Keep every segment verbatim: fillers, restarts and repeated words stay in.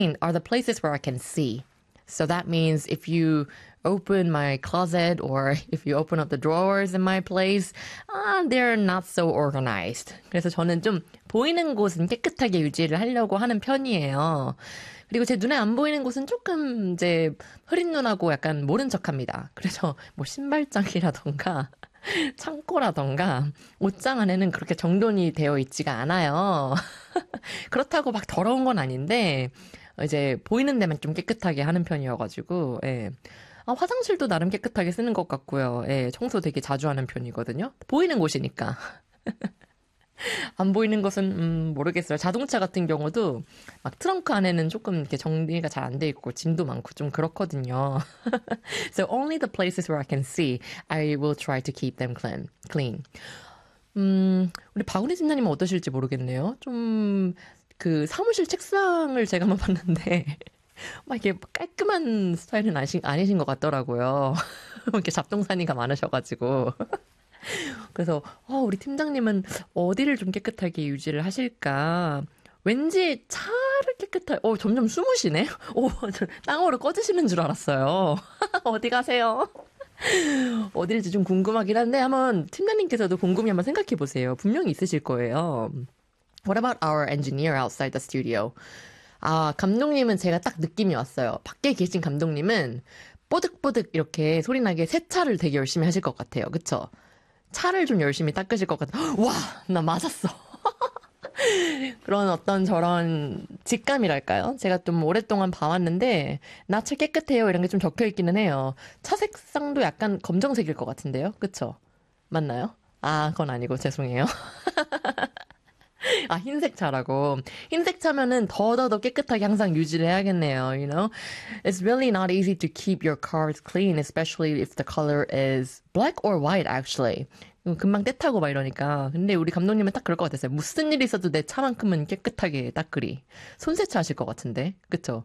are the places where I can see. So that means if you open my closet or if you open up the drawers in my place, uh, they're not so organized. 그래서 저는 좀 보이는 곳은 깨끗하게 유지를 하려고 하는 편이에요. 그리고 제 눈에 안 보이는 곳은 조금 이제 흐린 눈하고 약간 모른 척합니다. 그래서 뭐 신발장이라던가 창고라던가 옷장 안에는 그렇게 정돈이 되어 있지가 않아요. 그렇다고 막 더러운 건 아닌데 이제 보이는 데만 좀 깨끗하게 하는 편이어가지고 예. 아, 화장실도 나름 깨끗하게 쓰는 것 같고요. 예, 청소 되게 자주 하는 편이거든요. 보이는 곳이니까. 안 보이는 것은 음, 모르겠어요. 자동차 같은 경우도 막 트렁크 안에는 조금 이렇게 정리가 잘 안 돼 있고 짐도 많고 좀 그렇거든요. So only the places where I can see, I will try to keep them clean. clean. 음, 우리 박은희 팀장님은 어떠실지 모르겠네요. 좀 그 사무실 책상을 제가 한번 봤는데 막 이렇게 깔끔한 스타일은 아시, 아니신 것 같더라고요. 이렇게 잡동사니가 많으셔가지고. 그래서 어, 우리 팀장님은 어디를 좀 깨끗하게 유지를 하실까? 왠지 차를 깨끗하게, 어, 점점 숨으시네? 오, 저 땅으로 꺼지시는 줄 알았어요. 어디 가세요? 어딜지 좀 궁금하긴 한데 한번 팀장님께서도 곰곰이 한번 생각해 보세요. 분명히 있으실 거예요. What about our engineer outside the studio? 아, 감독님은 제가 딱 느낌이 왔어요. 밖에 계신 감독님은 뽀득뽀득 이렇게 소리나게 세차를 되게 열심히 하실 것 같아요. 그쵸? 차를 좀 열심히 닦으실 것 같아요. 와, 나 맞았어. 그런 어떤 저런 직감이랄까요? 제가 좀 오랫동안 봐왔는데 나 차 깨끗해요 이런 게 좀 적혀 있기는 해요. 차 색상도 약간 검정색일 것 같은데요. 그쵸? 맞나요? 아, 그건 아니고 죄송해요. 아, 흰색 차라고. 흰색 차면은 더더더 깨끗하게 항상 유지를 해야겠네요, you know? It's really not easy to keep your cars clean, especially if the color is black or white, actually. 금방 때 타고 막 이러니까. 근데 우리 감독님은 딱 그럴 것 같았어요. 무슨 일이 있어도 내 차만큼은 깨끗하게 닦으리. 손세차 하실 것 같은데. 그쵸?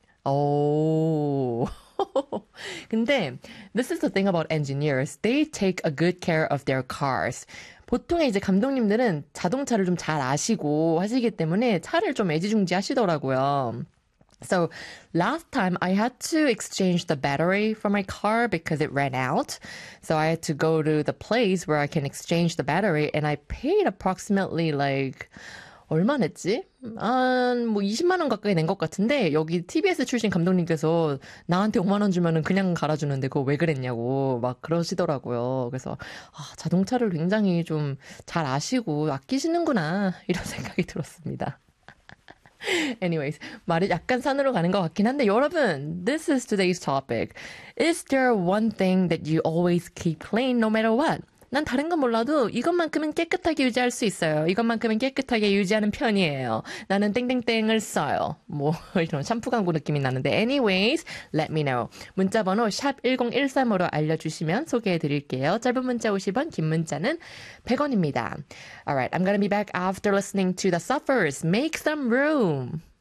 오. 근데 this is the thing about engineers. They take a good care of their cars. 보통의 이제 감독님들은 자동차를 좀 잘 아시고 하시기 때문에 차를 좀 애지중지 하시더라고요. So last time I had to exchange the battery for my car because it ran out. So I had to go to the place where I can exchange the battery and I paid approximately like 얼마 냈지? 한, 뭐, 이십만 원 가까이 낸 것 같은데, 여기 티비에스 출신 감독님께서 나한테 오만 원 주면은 그냥 갈아주는데 그거 왜 그랬냐고 막 그러시더라고요. 그래서, 아, 자동차를 굉장히 좀 잘 아시고 아끼시는구나, 이런 생각이 들었습니다. Anyways, 말이 약간 산으로 가는 것 같긴 한데, 여러분, this is today's topic. Is there one thing that you always keep clean no matter what? 난 다른 건 몰라도 이것만큼은 깨끗하게 유지할 수 있어요. 이것만큼은 깨끗하게 유지하는 편이에요. 나는 땡땡땡을 써요. 뭐 이런 샴푸 광고 느낌이 나는데 anyways, let me know. 문자번호 샵 일공일삼으로 알려주시면 소개해드릴게요. 짧은 문자 오십 원, 긴 문자는 백 원입니다. Alright, I'm gonna be back after listening to the Suffers. Make some room.